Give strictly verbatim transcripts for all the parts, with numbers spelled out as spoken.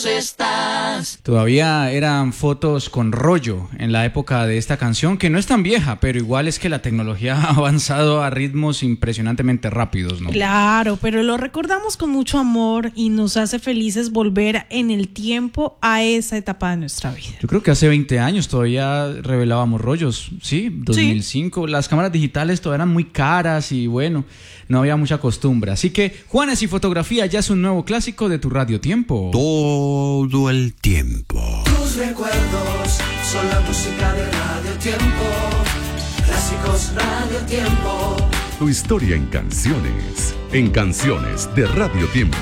lejos estás. Todavía eran fotos con rollo en la época de esta canción, que no es tan vieja, pero igual es que la tecnología ha avanzado a ritmos impresionantemente rápidos, ¿no? Claro, pero lo recordamos con mucho amor y nos hace felices volver en el tiempo a esa etapa de nuestra vida. Yo creo que hace veinte años todavía revelábamos rollos, ¿sí? dos mil cinco, sí. Las cámaras digitales todavía eran muy caras y bueno, no había mucha costumbre. Así que Juanes y Fotografía ya es un nuevo clásico de tu Radio Tiempo. Todo el tiempo. Tus recuerdos son la música de Radio Tiempo. Clásicos Radio Tiempo. Tu historia en canciones, en canciones de Radio Tiempo.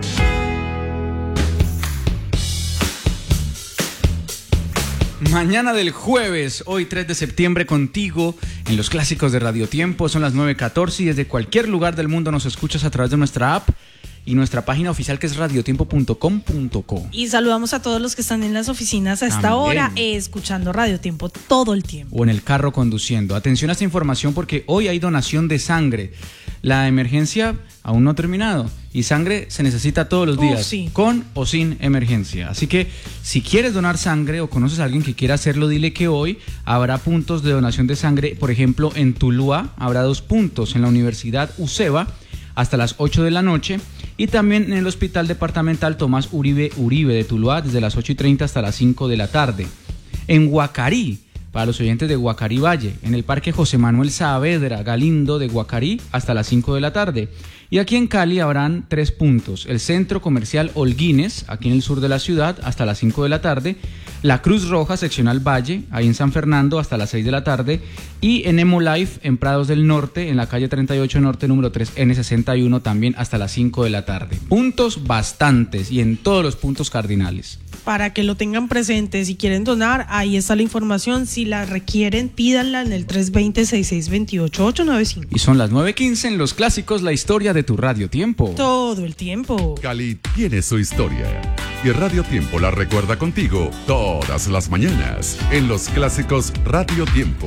Mañana del jueves, hoy tres de septiembre, contigo en los clásicos de Radio Tiempo. Son las nueve catorce y desde cualquier lugar del mundo nos escuchas a través de nuestra app y nuestra página oficial, que es radiotiempo punto com punto co. Y saludamos a todos los que están en las oficinas a esta También. hora, eh, escuchando Radio Tiempo todo el tiempo. O en el carro conduciendo. Atención a esta información porque hoy hay donación de sangre. La emergencia aún no ha terminado y sangre se necesita todos los días, oh, sí. con o sin emergencia. Así que si quieres donar sangre o conoces a alguien que quiera hacerlo, dile que hoy habrá puntos de donación de sangre. Por ejemplo, en Tuluá habrá dos puntos, en la Universidad UCEBA hasta las ocho de la noche y también en el Hospital Departamental Tomás Uribe Uribe de Tuluá desde las ocho y treinta hasta las cinco de la tarde. En Guacarí, para los oyentes de Guacarí Valle, en el Parque José Manuel Saavedra Galindo de Guacarí hasta las cinco de la tarde. Y aquí en Cali habrán tres puntos: el Centro Comercial Holguines, aquí en el sur de la ciudad, hasta las cinco de la tarde, la Cruz Roja Seccional Valle, ahí en San Fernando, hasta las seis de la tarde, y en Emolife, en Prados del Norte, en la calle treinta y ocho Norte, número tres, ene sesenta y uno, también hasta las cinco de la tarde. Puntos bastantes y en todos los puntos cardinales. Para que lo tengan presente, si quieren donar, ahí está la información. Si la requieren, pídanla en el tres dos cero, seis seis dos ocho, ocho nueve cinco. Y son las nueve quince en los clásicos, la historia de tu Radio Tiempo. Todo el tiempo. Cali tiene su historia y Radio Tiempo la recuerda contigo todas las mañanas en los clásicos Radio Tiempo.